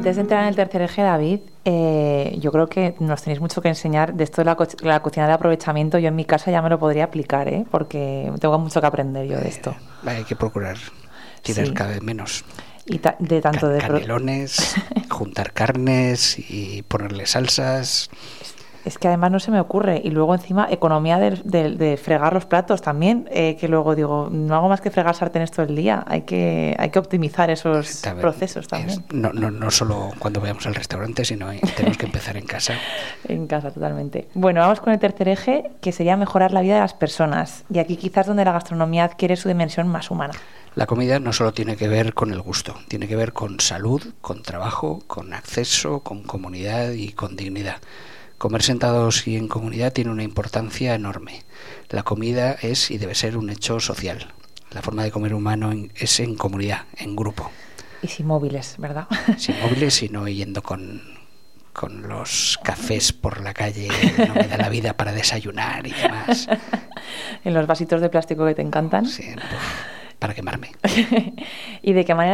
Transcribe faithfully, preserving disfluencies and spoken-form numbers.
antes de entrar en el tercer eje, David, eh, yo creo que nos tenéis mucho que enseñar de esto de la, co- la cocina de aprovechamiento. Yo en mi casa ya me lo podría aplicar, ¿eh? Porque tengo mucho que aprender yo de esto. Eh, hay que procurar tirar Sí. cada vez menos. Y ta- de tanto Can- de pro- canelones, juntar carnes y ponerle salsas. Es que además no se me ocurre. Y luego encima economía de, de- de fregar los platos también, eh, que luego digo, no hago más que fregar sartenes todo el día. Hay que, hay que optimizar esos También, procesos también. es- no, no, no solo cuando vayamos al restaurante, sino eh, tenemos que empezar en casa. En casa, totalmente. Bueno, vamos con el tercer eje, que sería mejorar la vida de las personas. Y aquí quizás donde la gastronomía adquiere su dimensión más humana. La comida no solo tiene que ver con el gusto, tiene que ver con salud, con trabajo, con acceso, con comunidad y con dignidad. Comer sentados y en comunidad tiene una importancia enorme. La comida es y debe ser un hecho social. La forma de comer humano en- es en comunidad, en grupo. Y sin móviles, ¿verdad? Sin móviles y no yendo con, con los cafés por la calle, no me da la vida para desayunar y demás. En los vasitos de plástico que te encantan. Sí, pues, para quemarme. ¿Y de qué manera